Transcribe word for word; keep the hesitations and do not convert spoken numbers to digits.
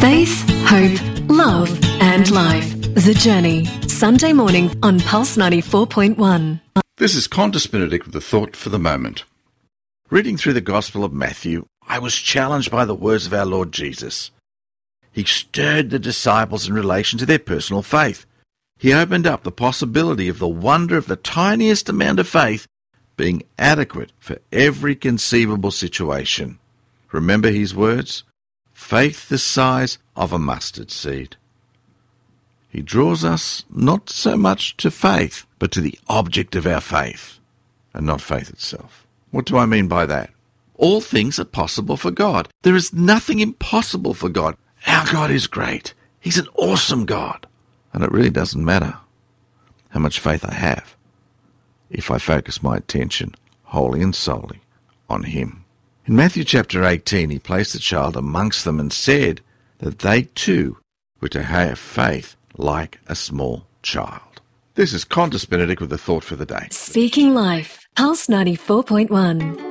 Faith, hope, love and life. The Journey. Sunday morning on Pulse ninety-four point one. This is Qantas Benedict with a thought for the moment. Reading through the Gospel of Matthew, I was challenged by the words of our Lord Jesus. He stirred the disciples in relation to their personal faith. He opened up the possibility of the wonder of the tiniest amount of faith being adequate for every conceivable situation. Remember his words? Faith the size of a mustard seed. He draws us not so much to faith, but to the object of our faith, and not faith itself. What do I mean by that? All things are possible for God. There is nothing impossible for God. Our God is great. He's an awesome God. And it really doesn't matter how much faith I have if I focus my attention wholly and solely on Him. In Matthew chapter eighteen, He placed the child amongst them and said that they too were to have faith like a small child. This is Qantas Benedict with a thought for the day. Speaking Life. Pulse ninety-four point one.